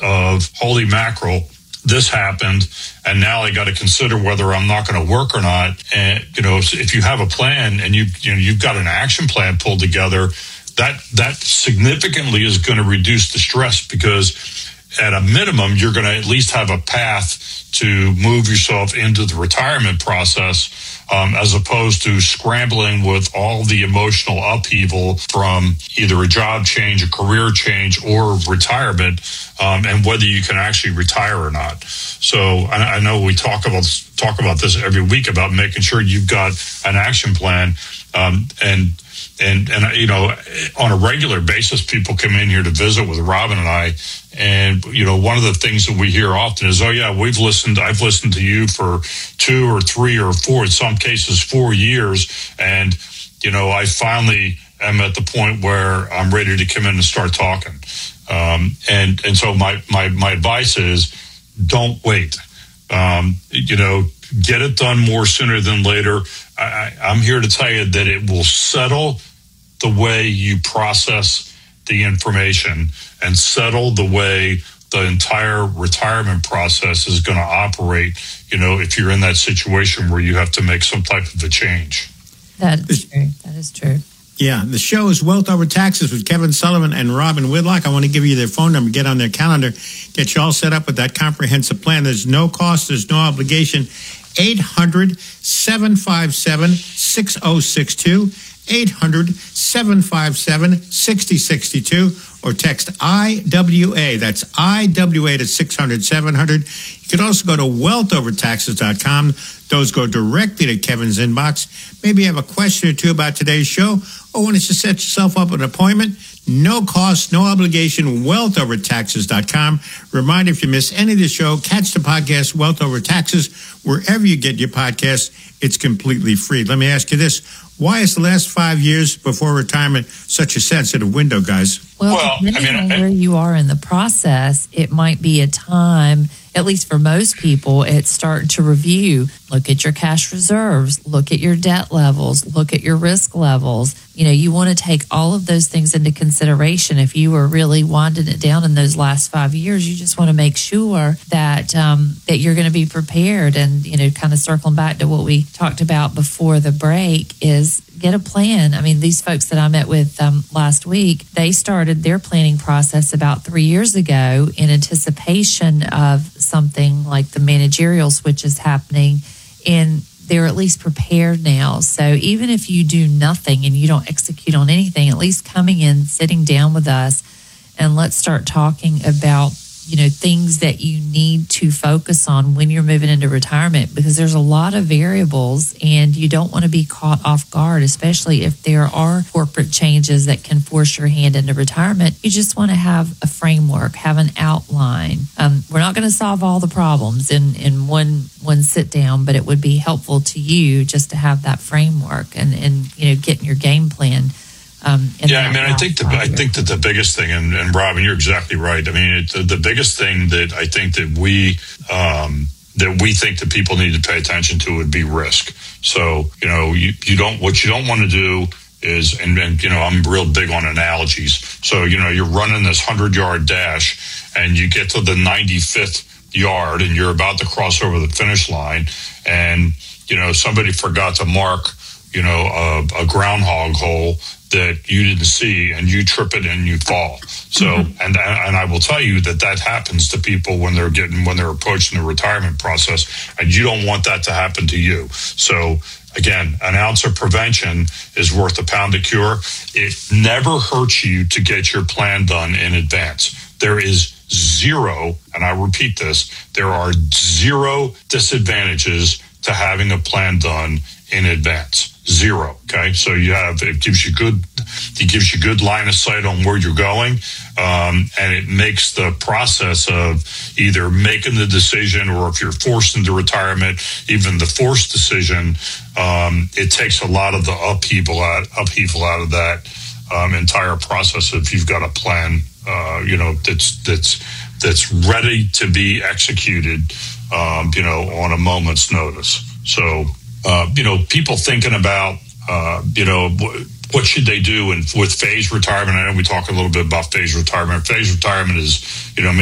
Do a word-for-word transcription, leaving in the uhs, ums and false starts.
of holy mackerel, this happened, and now I got to consider whether I'm not going to work or not. And, you know, if you have a plan and you, you know, you've got an action plan pulled together, that, that significantly is going to reduce the stress, because at a minimum, you're going to at least have a path to move yourself into the retirement process, um, as opposed to scrambling with all the emotional upheaval from either a job change, a career change, or retirement, um, and whether you can actually retire or not. So I, I know we talk about talk about this every week about making sure you've got an action plan, um, and And, and you know, on a regular basis, people come in here to visit with Robin and I. And, you know, one of the things that we hear often is, oh, yeah, we've listened. I've listened to you for two or three or four, in some cases, four years. And, you know, I finally am at the point where I'm ready to come in and start talking. Um, and, and so my, my, my advice is don't wait. Um, you know, get it done more sooner than later. I, I'm here to tell you that it will settle the way you process the information and settle the way the entire retirement process is going to operate, you know, if you're in that situation where you have to make some type of a change. That is true. That is true. Yeah, the show is Wealth Over Taxes with Kevin Sullivan and Robin Whitlock. I want to give you their phone number, get on their calendar, get you all set up with that comprehensive plan. There's no cost, there's no obligation. eight hundred, seven five seven, six oh six two, eight hundred, seven five seven, six oh six two, or text I W A. That's I W A to six hundred, seven hundred. You can also go to wealth over taxes dot com. Those go directly to Kevin's inbox. Maybe you have a question or two about today's show, or want to set yourself up an appointment. No cost, no obligation, wealth over taxes dot com. Reminder, if you miss any of the show, catch the podcast, Wealth Over Taxes, wherever you get your podcast. It's completely free. Let me ask you this. Why is the last five years before retirement such a sensitive window, guys? Well, well depending I mean, on I, where you are in the process, it might be a time, at least for most people, it's starting to review. Look at your cash reserves. Look at your debt levels. Look at your risk levels. You know, you want to take all of those things into consideration. If you were really winding it down in those last five years, you just want to make sure that um, that you're going to be prepared. And, you know, kind of circling back to what we talked about before the break is get a plan. I mean, these folks that I met with um, last week, they started their planning process about three years ago in anticipation of something like the managerial switches happening, and they're at least prepared now. So even if you do nothing and you don't execute on anything, at least coming in, sitting down with us, and let's start talking about, you know, things that you need to focus on when you're moving into retirement, because there's a lot of variables and you don't want to be caught off guard, especially if there are corporate changes that can force your hand into retirement. You just want to have a framework, have an outline. Um, we're not going to solve all the problems in, in one one sit down, but it would be helpful to you just to have that framework and, and you know, getting your game plan. Um, yeah, I mean, I think the, I think that the biggest thing, and, and Robin, you're exactly right. I mean, it, the, the biggest thing that I think that we um, that we think that people need to pay attention to would be risk. So, you know, you, you don't what you don't want to do is, and, and you know, I'm real big on analogies. So, you know, you're running this hundred yard dash, and you get to the ninety-fifth yard, and you're about to cross over the finish line, and you know, somebody forgot to mark, you know, a, a groundhog hole that you didn't see, and you trip it and you fall. So, mm-hmm. and and I will tell you that that happens to people when they're getting when they're approaching the retirement process, and you don't want that to happen to you. So, again, an ounce of prevention is worth a pound of cure. It never hurts you to get your plan done in advance. There is zero, and I repeat this, there are zero disadvantages to having a plan done in advance. Zero. Okay. So you have, it gives you good, it gives you good line of sight on where you're going. Um, and it makes the process of either making the decision, or if you're forced into retirement, even the forced decision, um, it takes a lot of the upheaval out, upheaval out of that, um, entire process. If you've got a plan, uh, you know, that's, that's, that's ready to be executed, um, you know, on a moment's notice. So, Uh, you know, people thinking about, uh, you know, what should they do and with phased retirement? I know we talk a little bit about phased retirement. Phased retirement is, you know,